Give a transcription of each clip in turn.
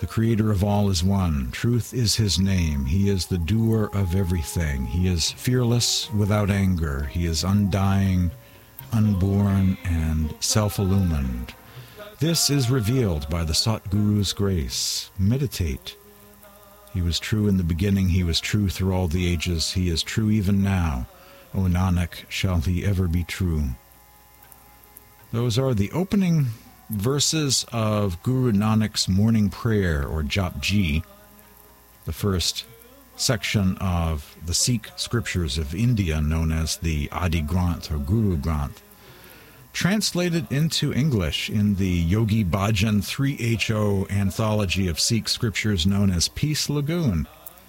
The Creator of all is one. Truth is his name. He is the doer of everything. He is fearless without anger. He is undying, unborn, and self-illumined. This is revealed by the sought Guru's grace. Meditate. He was true in the beginning. He was true through all the ages. He is true even now. O Nanak, shall he ever be true. Those are the opening verses of Guru Nanak's morning prayer, or Japji, the first section of the Sikh scriptures of India known as the Adi Granth or Guru Granth, translated into English in the Yogi Bhajan 3HO anthology of Sikh scriptures known as Peace Lagoon.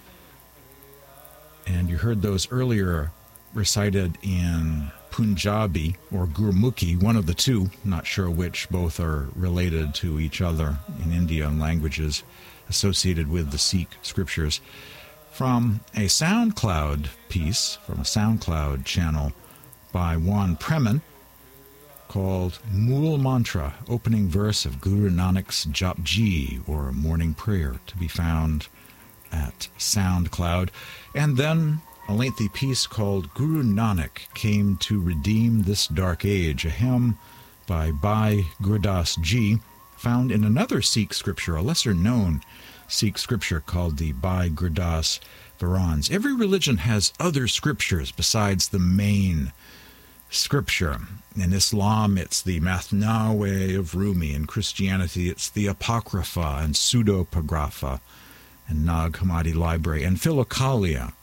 And you heard those earlier recited in Punjabi or Gurmukhi, one of the two, not sure which. Both are related to each other in Indian languages associated with the Sikh scriptures, from a SoundCloud piece, from a SoundCloud channel by Juan Preman, called Mool Mantra, opening verse of Guru Nanak's Japji, or morning prayer, to be found at SoundCloud. And then a lengthy piece called Guru Nanak Came to Redeem This Dark Age, a hymn by Bhai Gurdas Ji, found in another Sikh scripture, a lesser-known Sikh scripture called the Bhai Gurdas Varans. Every religion has other scriptures besides the main scripture. In Islam, it's the Mathnawe of Rumi. In Christianity, it's the Apocrypha and Pseudepigrapha and Nag Hammadi Library and Philokalia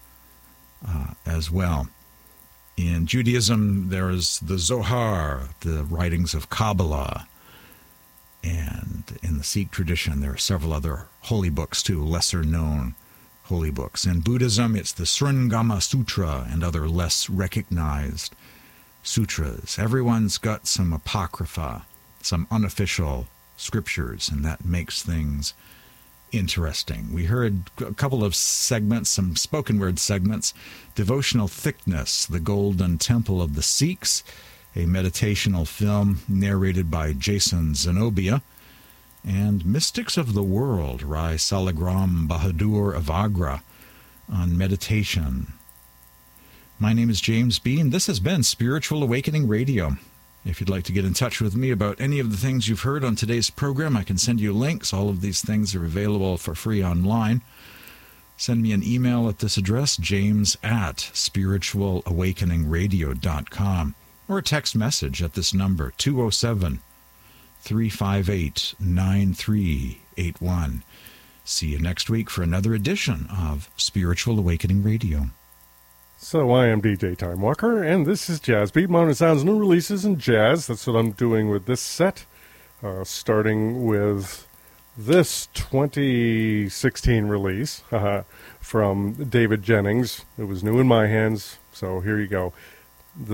as well. In Judaism, there is the Zohar, the writings of Kabbalah. And in the Sikh tradition, there are several other holy books too, lesser-known holy books. In Buddhism, it's the Sringama Sutra and other less recognized sutras. Everyone's got some apocrypha, some unofficial scriptures, and that makes things interesting. We heard a couple of segments, some spoken word segments. Devotional Thickness, The Golden Temple of the Sikhs, a meditational film narrated by Jason Zenobia, and Mystics of the World, Rai Salagram Bahadur of Agra, on meditation. My name is James B., and this has been Spiritual Awakening Radio. If you'd like to get in touch with me about any of the things you've heard on today's program, I can send you links. All of these things are available for free online. Send me an email at this address, james@spiritualawakeningradio.com, or a text message at this number, 207-358-9381. See you next week for another edition of Spiritual Awakening Radio. So I am DJ Time Walker, and this is Jazz Beat, Modern Sounds, new releases in jazz. That's what I'm doing with this set, starting with this 2016 release from David Jennings. It was new in my hands, so here you go. The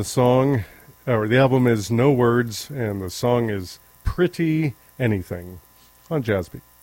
album is No Words, and the song is Pretty Anything on Jazz Beat.